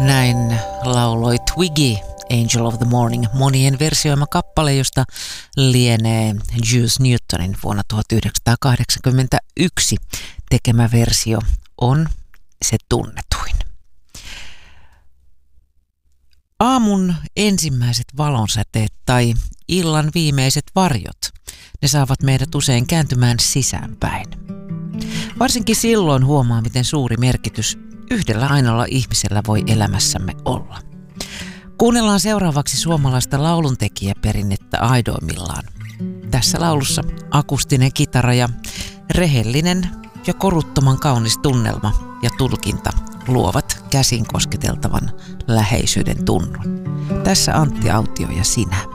Näin lauloi Twiggy, Angel of the Morning, monien versioima kappale, josta lienee Juice Newtonin vuonna 1981 tekemä versio on se tunnetuin. Aamun ensimmäiset valonsäteet tai illan viimeiset varjot, ne saavat meidät usein kääntymään sisäänpäin. Varsinkin silloin huomaa, miten suuri merkitys yhdellä ainoalla ihmisellä voi elämässämme olla. Kuunnellaan seuraavaksi suomalaista lauluntekijäperinnettä aidoimmillaan. Tässä laulussa akustinen kitara ja rehellinen ja koruttoman kaunis tunnelma ja tulkinta luovat käsin kosketeltavan läheisyyden tunnon. Tässä Antti Autio ja sinä.